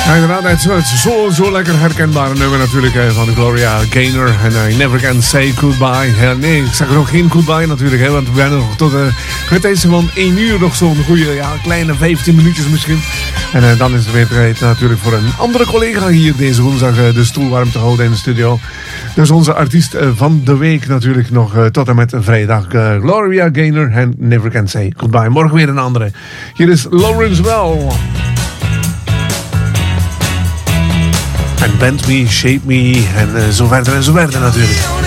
Ja, inderdaad, het is zo lekker herkenbare nummer natuurlijk van Gloria Gaynor. En I Never Can Say Goodbye. Ja, nee, ik zeg er ook geen goodbye natuurlijk, hè, want we zijn nog tot het van 1 uur nog zo'n goede, kleine 15 minuutjes misschien. En dan is het weer tijd natuurlijk voor een andere collega hier deze woensdag de stoel warm te houden in de studio. Dus onze artiest van de week natuurlijk nog tot en met vrijdag. Gloria Gaynor en Never Can Say Goodbye. Morgen weer een andere. Hier is Lawrence Welk. En Bend Me, Shape Me en zo verder natuurlijk.